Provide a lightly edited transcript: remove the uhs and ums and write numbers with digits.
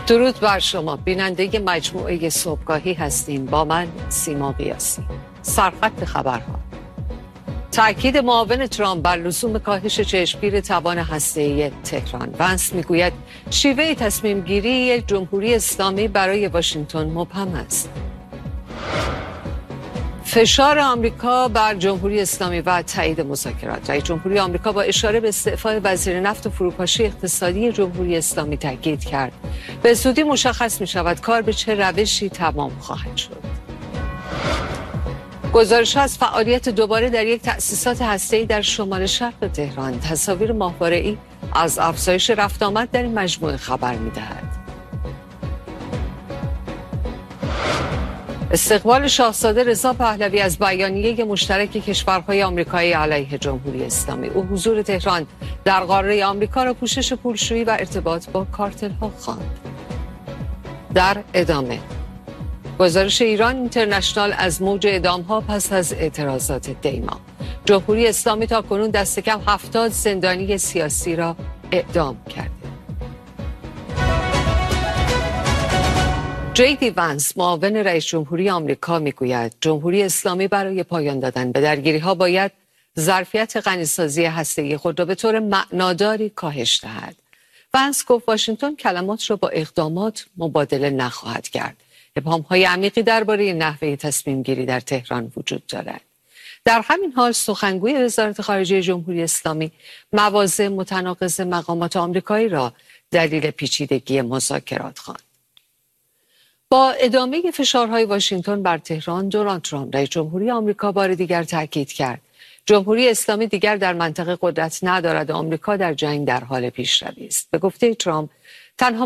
درود بر شما بیننده مجموعه صبحگاهی هستین با من سیما قیاسی. سرخط خبرها: تأکید معاون ترامپ بر لزوم کاهش چشمگیر توان هسته‌ای تهران. ونس میگوید شیوه تصمیم گیری جمهوری اسلامی برای واشنگتن مبهم است. فشار آمریکا بر جمهوری اسلامی و تایید مذاکرات. رئیس جمهوری آمریکا با اشاره به استعفای وزیر نفت و فروپاشی اقتصادی جمهوری اسلامی تاکید کرد به زودی مشخص می شود کار به چه روشی تمام خواهد شد. گزارش از فعالیت دوباره در یک تأسیسات هسته‌ای در شمال شرق تهران. تصاویر ماهواره‌ای از افزایش رفت آمد در این مجموعه خبر می دهد. استقبال شاهزاده رضا پهلوی از بیانیه مشترک کشورهای آمریکایی علیه جمهوری اسلامی. او حضور تهران در قاره آمریکا را پوشش پولشویی و ارتباط با کارتل‌ها خواند. در ادامه گزارش ایران اینترنشنال از موج اعدام‌ها پس از اعتراضات دیما. جمهوری اسلامی تاکنون دست کم 70 زندانی سیاسی را اعدام کرده. جی.دی. ونس معاون رئیس جمهوری آمریکا میگوید جمهوری اسلامی برای پایان دادن به درگیری‌ها باید ظرفیت غنیسازی هسته‌ای خود را به طور معناداری کاهش دهد. ونس گفت واشنگتن کلمات را با اقدامات مبادله نخواهد کرد. ابهام‌های عمیقی درباره نحوه تصمیم گیری در تهران وجود دارد. در همین حال سخنگوی وزارت خارجه جمهوری اسلامی مواضع متناقض مقامات آمریکایی را دلیل پیچیدگی مذاکرات خواند. با ادامه فشارهای واشنگتن بر تهران، دونالد ترامپ رئیس جمهوری آمریکا بار دیگر تاکید کرد جمهوری اسلامی دیگر در منطقه قدرت ندارد و آمریکا در جنگ در حال پیشروی است. به گفته ترامپ تنها